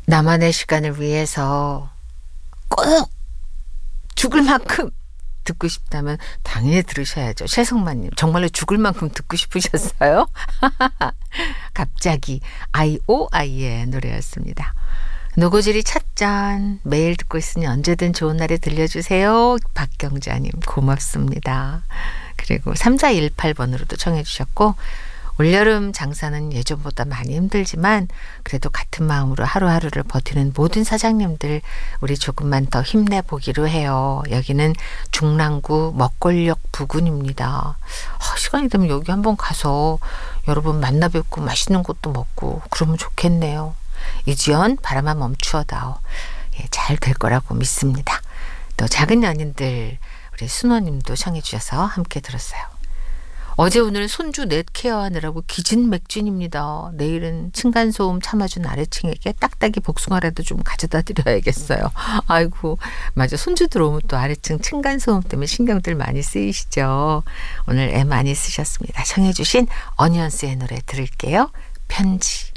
나만의 시간을 위해서 꼭 죽을 만큼 듣고 싶다면 당연히 들으셔야죠. 최성만님 정말로 죽을 만큼 듣고 싶으셨어요? 갑자기 IOI의 노래였습니다. 노고지리 찻잔 매일 듣고 있으니 언제든 좋은 날에 들려주세요. 박경자님 고맙습니다. 그리고 3418번으로도 청해 주셨고, 올여름 장사는 예전보다 많이 힘들지만 그래도 같은 마음으로 하루하루를 버티는 모든 사장님들 우리 조금만 더 힘내보기로 해요. 여기는 중랑구 먹골역 부근입니다. 시간이 되면 여기 한번 가서 여러분 만나 뵙고 맛있는 것도 먹고 그러면 좋겠네요. 이지연 바람아 멈추어다오. 잘 될 거라고 믿습니다. 또 작은 연인들 우리 순호님도 청해 주셔서 함께 들었어요. 어제 오늘 손주 넷 케어하느라고 기진맥진입니다. 내일은 층간소음 참아준 아래층에게 딱딱이 복숭아라도 좀 가져다 드려야겠어요. 아이고, 맞아. 손주 들어오면 또 아래층 층간소음 때문에 신경들 많이 쓰이시죠. 오늘 애 많이 쓰셨습니다. 청해 주신 어니언스의 노래 들을게요. 편지.